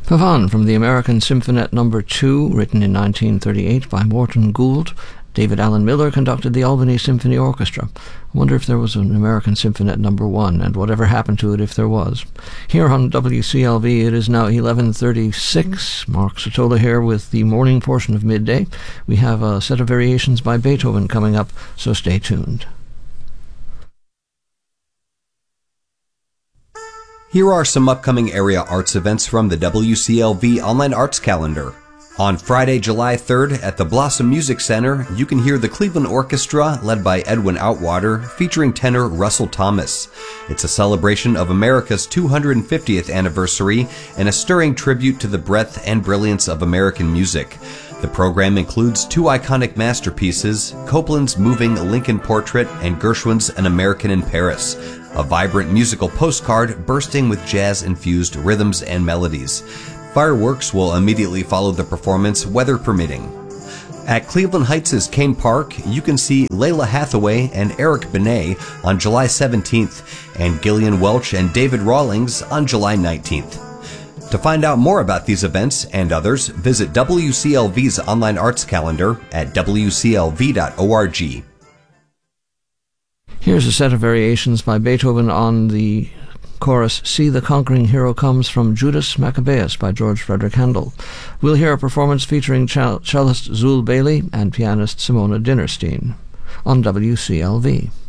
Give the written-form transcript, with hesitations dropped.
Pavane from the American Symphonette No. 2, written in 1938 by Morton Gould. David Allen Miller conducted the Albany Symphony Orchestra. I wonder if there was an American Symphonette No. 1, and whatever happened to it if there was. Here on WCLV, it is now 11:36. Mark Sotola here with the morning portion of Midday. We have a set of variations by Beethoven coming up, so stay tuned. Here are some upcoming area arts events from the WCLV Online Arts Calendar. On Friday, July 3rd, at the Blossom Music Center, you can hear the Cleveland Orchestra, led by Edwin Outwater, featuring tenor Russell Thomas. It's a celebration of America's 250th anniversary and a stirring tribute to the breadth and brilliance of American music. The program includes two iconic masterpieces, Copland's moving Lincoln Portrait and Gershwin's An American in Paris, a vibrant musical postcard bursting with jazz-infused rhythms and melodies. Fireworks will immediately follow the performance, weather permitting. At Cleveland Heights' Kane Park, you can see Layla Hathaway and Eric Benet on July 17th, and Gillian Welch and David Rawlings on July 19th. To find out more about these events and others, visit WCLV's online arts calendar at wclv.org. Here's a set of variations by Beethoven on the chorus See the Conquering Hero Comes from Judas Maccabeus by George Frederick Handel. We'll hear a performance featuring cellist Zul Bailey and pianist Simona Dinnerstein on WCLV.